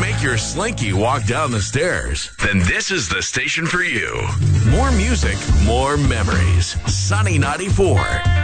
make your slinky walk down the stairs? Then this is the station for you. More music, more memories. Sunny 94.